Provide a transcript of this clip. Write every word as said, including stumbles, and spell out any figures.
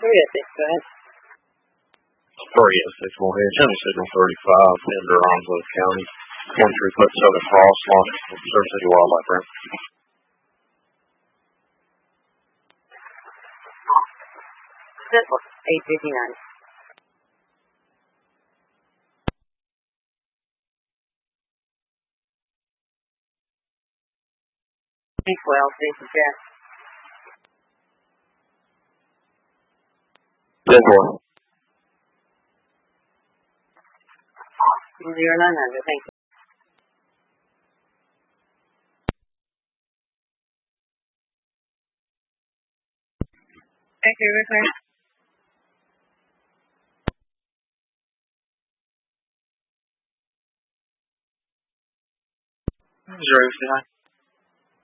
three oh six, go ahead. three oh six, Morehead. County Signal thirty-five, Pender, Onslow County. twenty-three foot Southern Cross, launched from Surf City Wildlife Ramp. Central, eight fifty-nine. twelve, Station Jack. ten four. Zero nine hundred, thank you. Factory request. Zero,